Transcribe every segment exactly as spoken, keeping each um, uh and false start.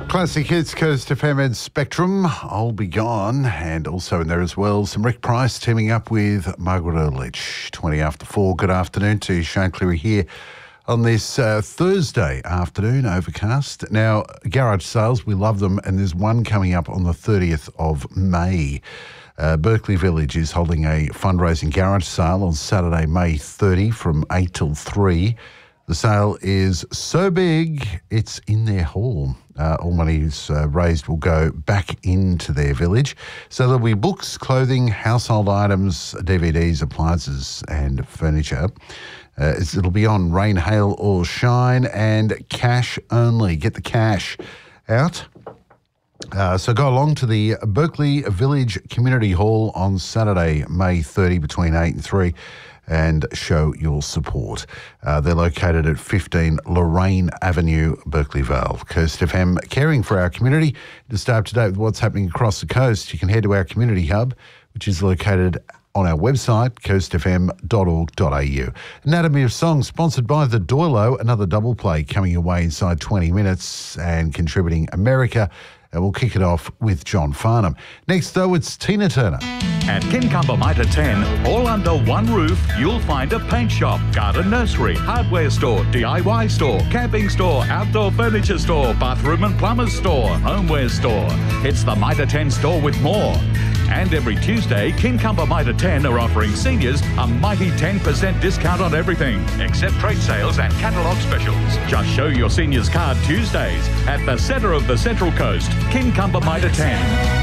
Classic hits, Coast F M and Spectrum. I'll Be Gone. And also in there as well, some Rick Price teaming up with Margaret Earledge. twenty after four. Good afternoon to Shane Cleary here on this uh, Thursday afternoon, overcast. Now, garage sales, we love them, and there's one coming up on the thirtieth of May. Uh, Berkeley Village is holding a fundraising garage sale on Saturday, May thirtieth from eight till three. The sale is so big, it's in their hall. Uh, all money's uh, raised will go back into their village. So there'll be books, clothing, household items, D V Ds, appliances and furniture. Uh, it'll be on rain, hail or shine, and cash only. Get the cash out. Uh, so go along to the Berkeley Village Community Hall on Saturday, May thirtieth between eight and three. And show your support. Uh, they're located at fifteen Lorraine Avenue, Berkeley Vale. Coast F M, caring for our community. To stay up to date with what's happening across the coast, you can head to our community hub, which is located on our website, coast f m dot org dot a u. Anatomy of Song, sponsored by the Doilo, another double play coming your way inside twenty minutes, and contributing America. And we'll kick it off with John Farnham. Next, though, it's Tina Turner. At Kincumber Mitre ten, all under one roof, you'll find a paint shop, garden nursery, hardware store, D I Y store, camping store, outdoor furniture store, bathroom and plumber's store, homeware store. It's the Mitre ten store with more. And every Tuesday, Kincumber Mitre ten are offering seniors a mighty ten percent discount on everything, except trade sales and catalogue specials. Just show your seniors card Tuesdays at the centre of the Central Coast, Kincumber Mitre ten.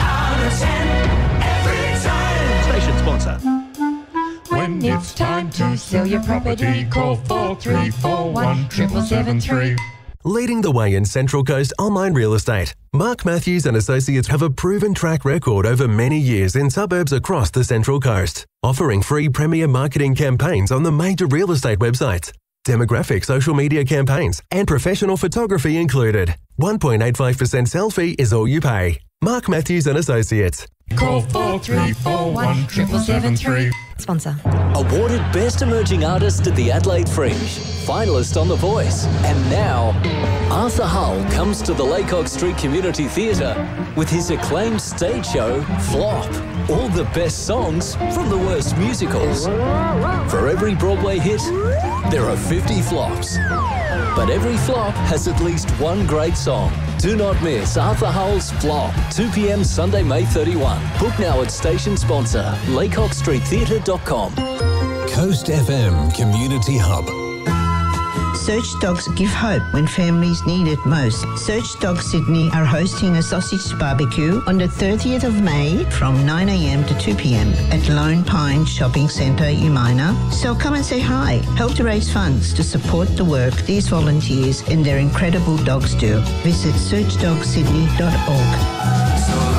Station sponsor. When it's time to sell your property, call four three four one, seven seven three. Leading the way in Central Coast online real estate, Mark Matthews and Associates have a proven track record over many years in suburbs across the Central Coast, offering free premier marketing campaigns on the major real estate websites, demographic social media campaigns, and professional photography included. one point eight five percent sell fee is all you pay. Mark Matthews and Associates. Call four three four one, seven seven three. Sponsor. Awarded Best Emerging Artist at the Adelaide Fringe, finalist on The Voice, and now Arthur Hull comes to the Laycock Street Community Theatre with his acclaimed stage show, Flop. All the best songs from the worst musicals. For every Broadway hit, there are fifty flops. But every flop has at least one great song. Do not miss Arthur Hull's Flop, two p.m. Sunday, May thirty-first. Book now at station sponsor, laycock street theatre dot com. Coast F M Community Hub. Search Dogs give hope when families need it most. Search Dogs Sydney are hosting a sausage barbecue on the thirtieth of May from nine a.m. to two p.m. at Lone Pine Shopping Centre, Umina. So come and say hi. Help to raise funds to support the work these volunteers and their incredible dogs do. Visit search dogs sydney dot org.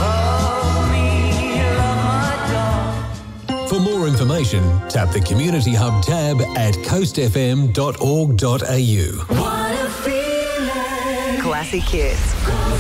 For more information, tap the Community Hub tab at coast f m dot org dot a u. Classic hits.